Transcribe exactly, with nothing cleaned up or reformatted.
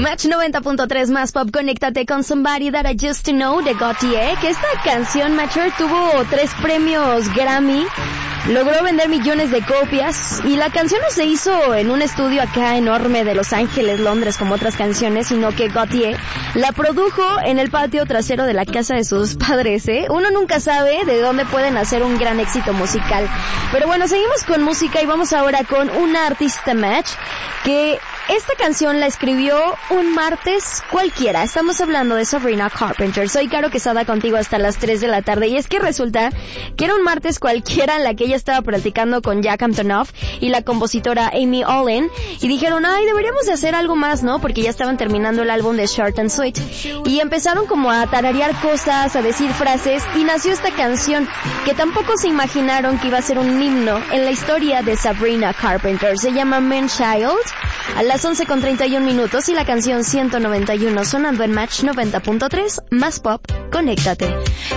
Match noventa punto tres más pop, conéctate con Somebody That I Used to Know de Gautier, que esta canción, Matcher, tuvo tres premios Grammy, logró vender millones de copias y la canción no se hizo en un estudio acá enorme de Los Ángeles, Londres, como otras canciones, sino que Gautier la produjo en el patio trasero de la casa de sus padres, ¿eh? Uno nunca sabe de dónde pueden hacer un gran éxito musical. Pero bueno, seguimos con música y vamos ahora con una artista, Match, que esta canción la escribió un martes cualquiera. Estamos hablando de Sabrina Carpenter. Soy Caro Quesada contigo hasta las tres de la tarde. Y es que resulta que era un martes cualquiera en la que ella estaba practicando con Jack Antonoff y la compositora Amy Olin. Y dijeron, ay, deberíamos de hacer algo más, ¿no? Porque ya estaban terminando el álbum de Short and Sweet. Y empezaron como a tararear cosas, a decir frases. Y nació esta canción que tampoco se imaginaron que iba a ser un himno en la historia de Sabrina Carpenter. Se llama Man Child. A las once con treinta y un minutos y la canción ciento noventa y uno sonando en Match noventa punto tres, más pop, conéctate.